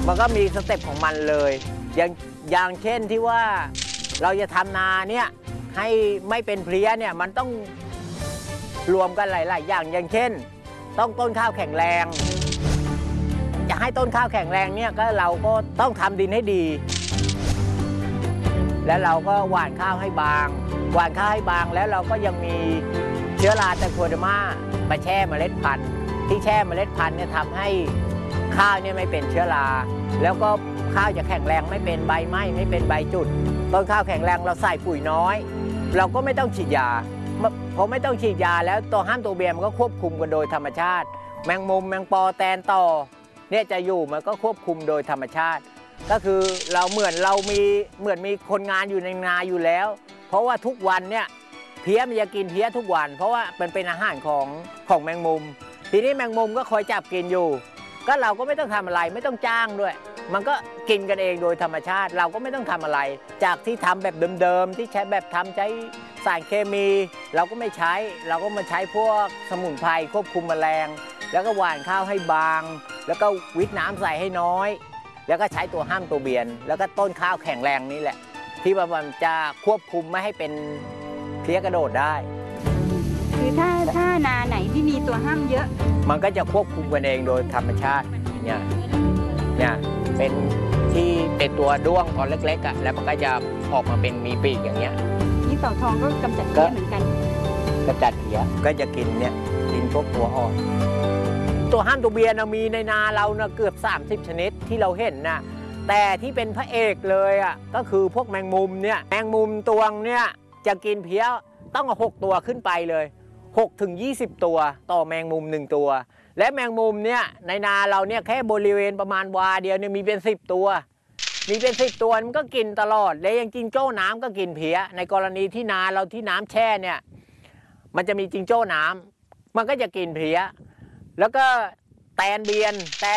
มันก็มีสเต็ปของมันเลยอย่างเช่นที่ว่าเราจะทำนาเนี่ยให้ไม่เป็นเพลี้ยเนี่ยมันต้องรวมกันหลายๆอย่างเช่นต้องต้นข้าวแข็งแรงจะให้ต้นข้าวแข็งแรงเนี่ยก็เราก็ต้องทำดินให้ดีแล้วเราก็หว่านข้าวให้บางแล้วเราก็ยังมีเชื้อราไตรโคเดอร์มามาแช่เมล็ดพันธุ์ที่แช่เมล็ดพันธุ์เนี่ยทำให้ข้าวเนี่ยไม่เป็นเชื้อราแล้วก็ข้าวจะแข็งแรงไม่เป็นใบไหม้ไม่เป็นใบจุดต้นข้าวแข็งแรงเราใส่ปุ๋ยน้อยเราก็ไม่ต้องฉีดยาพอไม่ต้องฉีดยาแล้วตัวห้ามตัวเบียร์มันก็ควบคุมกันโดยธรรมชาติแมงมุมแมงปอแตนต่อเนี่ยจะอยู่มันก็ควบคุมโดยธรรมชาติก็คือเราเหมือนมีคนงานอยู่ในนาอยู่แล้วเพราะว่าทุกวันเนี่ยเพี้ยมันจะกินเพี้ยทุกวันเพราะว่ามันเป็นอาหารของแมงมุมทีนี้แมงมุมก็คอยจับกินอยู่ก็เราก็ไม่ต้องทำอะไรไม่ต้องจ้างด้วยมันก็กินกันเองโดยธรรมชาติเราก็ไม่ต้องทำอะไรจากที่ทำแบบเดิมๆที่ใช้แบบใช้สารเคมีเราก็ไม่ใช้เราก็มาใช้พวกสมุนไพรควบคุมแมลงแล้วก็หว่านข้าวให้บางแล้วก็วิทน้ำใส่ให้น้อยแล้วก็ใช้ตัวห้ามตัวเบียนแล้วก็ต้นข้าวแข็งแรงนี่แหละที่มันจะควบคุมไม่ให้เป็นเพลี้ยกระโดดได้คือถ้านาไหนที่มีตัวห้ามเยอะมันก็จะควบคุมกันเองโดยธรรมชาติเนี่ยเป็นที่เป็นตัวด้วงตอนเล็กๆอ่ะแล้วมันก็จะออกมาเป็นมีปีกอย่างเงี้ยนี่เต่าทองก็กำจัดเพี้ยเหมือนกันกำจัดเพี้ยก็จะกินเนี่ยกินพวกตัวอ่อนตัวห้ามตัวเบียนมีในนาเราเกือบ30ชนิดที่เราเห็นนะแต่ที่เป็นพระเอกเลยอ่ะก็คือพวกแมงมุมเนี่ยแมงมุมตัวเนี่ยจะกินเพี้ยต้องเอา6ตัวขึ้นไปเลย6 ถึง 20 ตัวต่อแมงมุม1ตัวและแมงมุมเนี่ยในนาเราเนี่ยแค่บริเวณประมาณวาเดียวเนี่ยมีเป็น10ตัวมันก็กินตลอดและยังจิงโจ้น้ำก็กินเพี้ยในกรณีที่นาเราที่น้ำแช่เนี่ยมันจะมีจิงโจ้น้ำมันก็จะกินเพี้ยแล้วก็แตนเบียน